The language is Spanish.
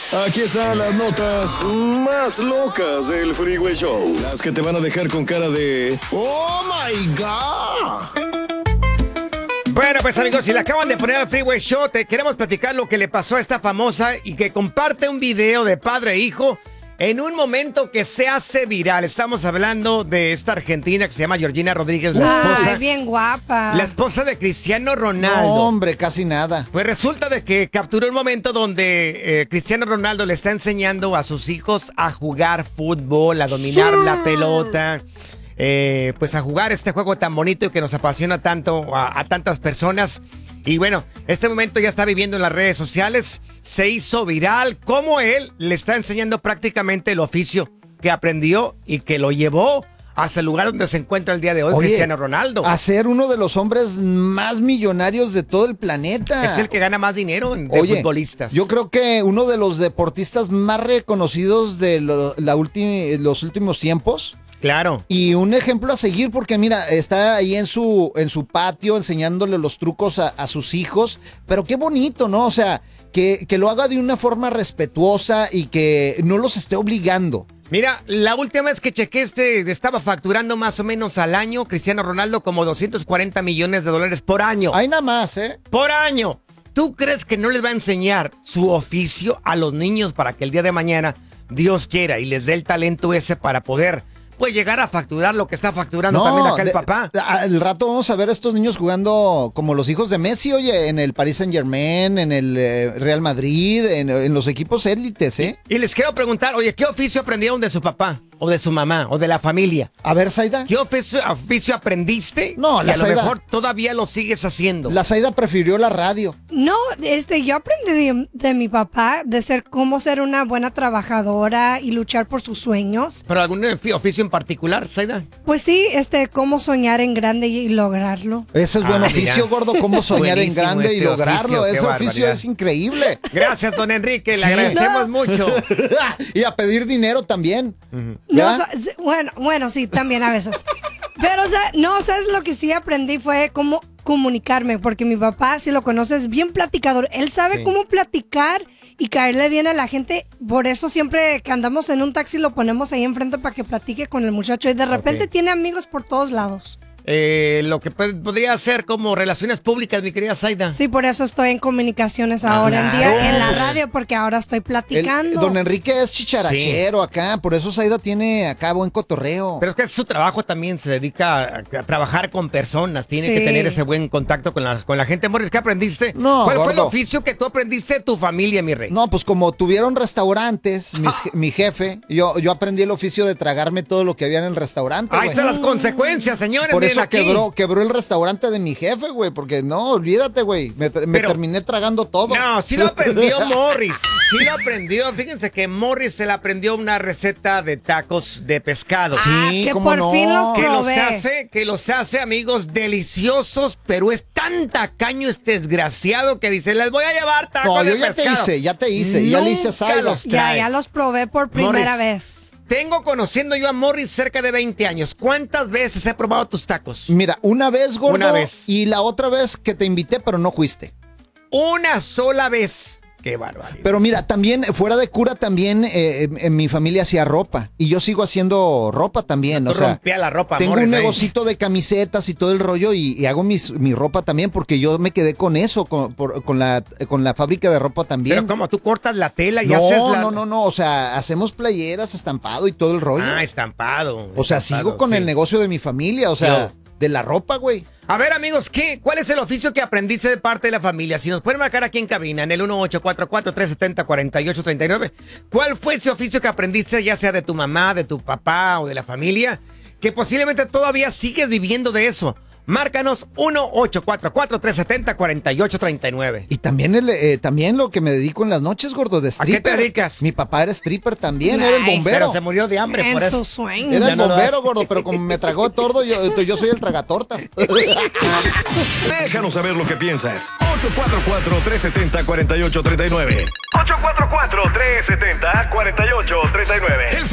Aquí están las notas más locas del Freeway Show. Las que te van a dejar con cara de ¡Oh, my God! Bueno, pues amigos, si le acaban de poner al Freeway Show, te queremos platicar lo que le pasó a esta famosa y que comparte un video de padre e hijo en un momento que se hace viral. Estamos hablando de esta argentina que se llama Georgina Rodríguez, la esposa. Ay, bien guapa. La esposa de Cristiano Ronaldo. No, hombre, casi nada. Pues resulta de que capturó un momento donde Cristiano Ronaldo le está enseñando a sus hijos a jugar fútbol, a dominar la pelota. Pues a jugar este juego tan bonito y que nos apasiona tanto a tantas personas. Y bueno, este momento ya está viviendo en las redes sociales, se hizo viral, como él le está enseñando prácticamente el oficio que aprendió y que lo llevó hasta el lugar donde se encuentra el día de hoy. Oye, Cristiano Ronaldo. A ser uno de los hombres más millonarios de todo el planeta. Es el que gana más dinero de futbolistas. Yo creo que uno de los deportistas más reconocidos de los últimos tiempos. Claro. Y un ejemplo a seguir porque mira, está ahí en su patio enseñándole los trucos a sus hijos, pero qué bonito, ¿no? O sea, que lo haga de una forma respetuosa y que no los esté obligando. Mira, la última vez que chequé estaba facturando más o menos al año Cristiano Ronaldo como 240 millones de dólares por año. Hay nada más, ¿eh? Por año. ¿Tú crees que no les va a enseñar su oficio a los niños para que el día de mañana, Dios quiera, y les dé el talento ese para poder pues llegar a facturar lo que está facturando también acá el papá? Al rato vamos a ver a estos niños jugando como los hijos de Messi, oye, en el Paris Saint-Germain, en el Real Madrid, en los equipos élites, ¿eh? Y les quiero preguntar, oye, ¿qué oficio aprendieron de su papá? O de su mamá, o de la familia. A ver, Zaida. ¿Qué oficio aprendiste? No, y a lo mejor todavía lo sigues haciendo. La Zaida prefirió la radio. No, yo aprendí de mi papá de cómo ser una buena trabajadora y luchar por sus sueños. ¿Pero algún oficio en particular, Zaida? Pues sí, cómo soñar en grande y lograrlo. Ese es buen oficio, gordo, cómo soñar en grande y lograrlo. Oficio, ese oficio es increíble. Gracias, don Enrique, le agradecemos mucho. Y a pedir dinero también. No, bueno, sí, también a veces. Pero, ¿sabes lo que sí aprendí? Fue cómo comunicarme, porque mi papá, si lo conoces, es bien platicador. Él sabe cómo platicar y caerle bien a la gente. Por eso siempre que andamos en un taxi lo ponemos ahí enfrente para que platique con el muchacho. Y de repente tiene amigos por todos lados. Lo que podría ser como relaciones públicas, mi querida Zaida. Sí, por eso estoy en comunicaciones ahora en día, en la radio, porque ahora estoy platicando. Don Enrique es chicharachero acá, por eso Zaida tiene acá buen cotorreo. Pero es que su trabajo también se dedica a trabajar con personas, tiene que tener ese buen contacto con la gente. Morris, ¿qué aprendiste? No, ¿Cuál gordo. fue el oficio que tú aprendiste de tu familia, mi rey? No, pues como tuvieron restaurantes, mi jefe, yo aprendí el oficio de tragarme todo lo que había en el restaurante. Ahí están las consecuencias, señores. Por eso aquí. quebró el restaurante de mi jefe, güey, porque no, olvídate, güey, me terminé tragando todo. No, sí lo aprendió Morris, sí lo aprendió. Fíjense que Morris se le aprendió una receta de tacos de pescado. Sí, que ¿cómo por no? fin los probé. Que los hace, amigos, deliciosos, pero es tan tacaño este desgraciado que dice, les voy a llevar tacos de pescado. Ya te hice, ya le hice a Zaida. Ya los probé por primera vez. Tengo conociendo yo a Morris cerca de 20 años. ¿Cuántas veces he probado tus tacos? Mira, una vez, gordo. Una vez. Y la otra vez que te invité, pero no fuiste. Una sola vez. Qué barbaridad. Pero mira, también, fuera de cura, también en mi familia hacía ropa. Y yo sigo haciendo ropa también. Tú rompía la ropa, tengo Morris, un negocito de camisetas y todo el rollo y hago mi ropa también porque yo me quedé con eso, con la fábrica de ropa también. Pero ¿cómo? ¿Tú cortas la tela y haces la...? No. O sea, hacemos playeras, estampado y todo el rollo. Ah, estampado. O sea, sigo con el negocio de mi familia, o sea, de la ropa, güey. A ver, amigos, ¿cuál es el oficio que aprendiste de parte de la familia? Si nos pueden marcar aquí en cabina, en el 1844-370-4839, ¿cuál fue ese oficio que aprendiste, ya sea de tu mamá, de tu papá o de la familia, que posiblemente todavía sigues viviendo de eso? Márcanos 1-844-370-4839. Y también lo que me dedico en las noches, gordo, de stripper. ¿A qué te dedicas? Mi papá era stripper también, era el bombero. Pero se murió de hambre por eso. En su sueño. Era el bombero, gordo, pero como me tragó tordo, yo soy el tragatortas. Déjanos saber lo que piensas. 844-370-4839. 844-370-4839. El